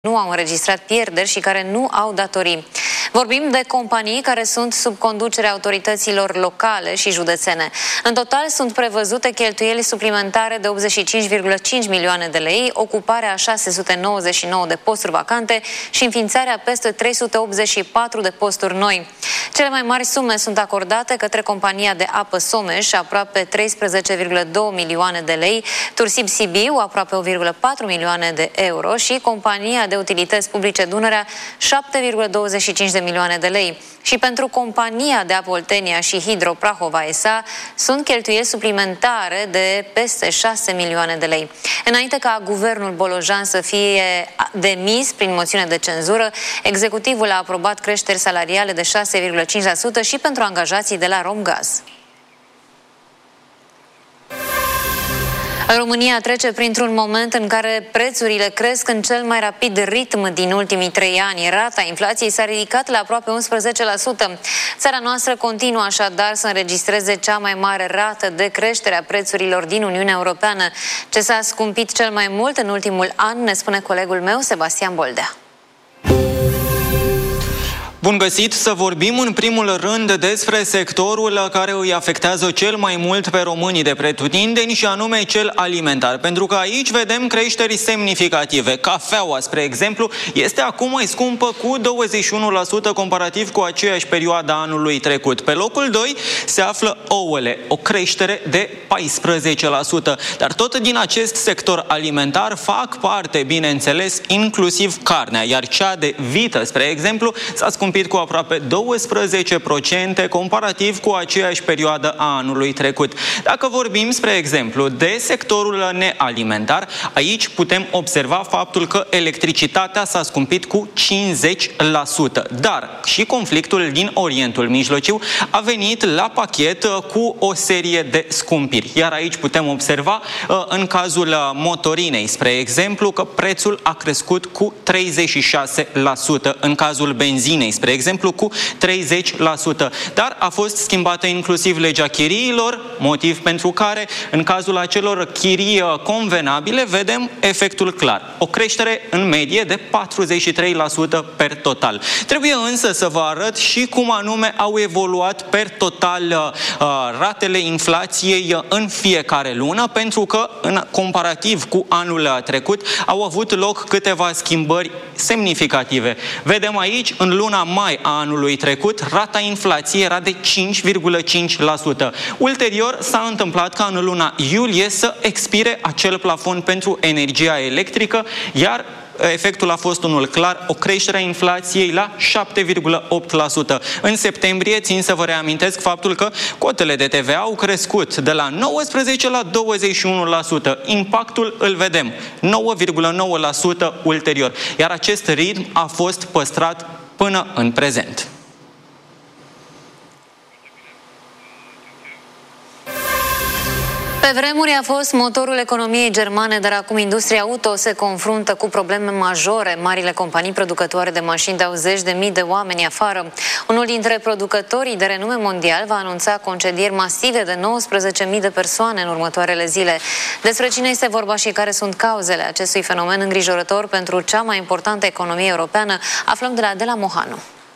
nu au înregistrat pierderi și care nu au datorii. Vorbim de companii care sunt sub conducerea autorităților locale și județene. În total sunt prevăzute cheltuieli suplimentare de 85,5 milioane de lei, ocuparea a 699 de posturi vacante și înființarea peste 384 de posturi noi. Cele mai mari sume sunt acordate către compania de apă Someș, aproape 13,2 milioane de lei, Tursib Sibiu, aproape 1,4 milioane de euro și compania de utilități publice Dunărea, 7,25 de milioane de lei. Și pentru compania de apă Oltenia și Hidro Prahova S.A. sunt cheltuieli suplimentare de peste 6 milioane de lei. Înainte ca guvernul Bolojan să fie demis prin moțiune de cenzură, executivul a aprobat creșteri salariale de 6,5% și pentru angajații de la Romgaz. România trece printr-un moment în care prețurile cresc în cel mai rapid ritm din ultimii 3 ani. Rata inflației s-a ridicat la aproape 11%. Țara noastră continuă așadar să înregistreze cea mai mare rată de creștere a prețurilor din Uniunea Europeană. Ce s-a scumpit cel mai mult în ultimul an, ne spune colegul meu, Sebastian Boldea. Bun găsit! Să vorbim în primul rând despre sectorul care îi afectează cel mai mult pe românii de pretutindeni și anume cel alimentar. Pentru că aici vedem creșteri semnificative. Cafeaua, spre exemplu, este acum mai scumpă cu 21% comparativ cu aceeași perioadă anului trecut. Pe locul 2 se află ouăle, o creștere de 14%. Dar tot din acest sector alimentar fac parte, bineînțeles, inclusiv carnea, iar cea de vită, spre exemplu, s-a scumpit cu aproape 12% comparativ cu aceeași perioadă a anului trecut. Dacă vorbim, spre exemplu, de sectorul nealimentar, aici putem observa faptul că electricitatea s-a scumpit cu 50%. Dar și conflictul din Orientul Mijlociu a venit la pachet cu o serie de scumpiri. Iar aici putem observa în cazul motorinei, spre exemplu, că prețul a crescut cu 36%, în cazul benzinei, spre exemplu, cu 30%. Dar a fost schimbată inclusiv legea chiriilor, motiv pentru care, în cazul acelor chirii convenabile, vedem efectul clar. O creștere în medie de 43% per total. Trebuie însă să vă arăt și cum anume au evoluat per total ratele inflației în fiecare lună, pentru că, în comparativ cu anul trecut, au avut loc câteva schimbări semnificative. Vedem aici, în luna mai a anului trecut, rata inflației era de 5,5%. Ulterior s-a întâmplat ca în luna iulie să expire acel plafon pentru energia electrică, iar efectul a fost unul clar, o creștere a inflației la 7,8%. În septembrie, țin să vă reamintesc faptul că cotele de TVA au crescut de la 19% la 21%. Impactul îl vedem, 9,9% ulterior. Iar acest ritm a fost păstrat până în prezent. Pe vremuri a fost motorul economiei germane, dar acum industria auto se confruntă cu probleme majore. Marile companii producătoare de mașini dau zeci de mii de oameni afară. Unul dintre producătorii de renume mondial va anunța concedieri masive de 19.000 de persoane în următoarele zile. Despre cine este vorba și care sunt cauzele acestui fenomen îngrijorător pentru cea mai importantă economie europeană, aflăm de la Adela Mohanu.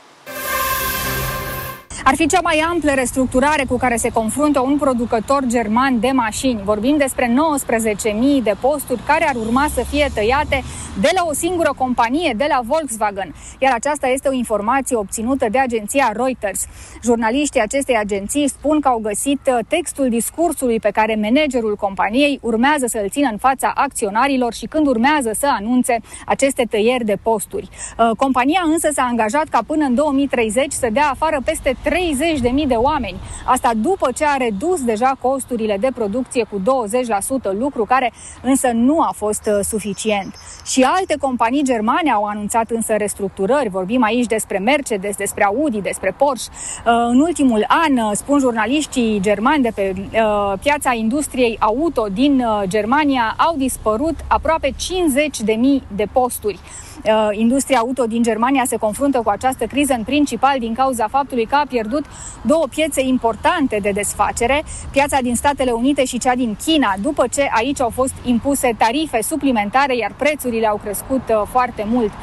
Ar fi cea mai amplă restructurare cu care se confruntă un producător german de mașini. Vorbim despre 19.000 de posturi care ar urma să fie tăiate de la o singură companie, de la Volkswagen. Iar aceasta este o informație obținută de agenția Reuters. Jurnaliștii acestei agenții spun că au găsit textul discursului pe care managerul companiei urmează să-l țină în fața acționarilor și când urmează să anunțe aceste tăieri de posturi. Compania însă s-a angajat ca până în 2030 să dea afară peste 30.000 de oameni. Asta după ce a redus deja costurile de producție cu 20%, lucru care însă nu a fost suficient. Și alte companii germane au anunțat însă restructurări. Vorbim aici despre Mercedes, despre Audi, despre Porsche. În ultimul an, spun jurnaliștii germani de pe piața industriei auto din Germania, au dispărut aproape 50.000 de posturi. Industria auto din Germania se confruntă cu această criză în principal din cauza faptului că a pierdut pierdut două piețe importante de desfacere, piața din Statele Unite și cea din China, după ce aici au fost impuse tarife suplimentare, iar prețurile au crescut foarte mult.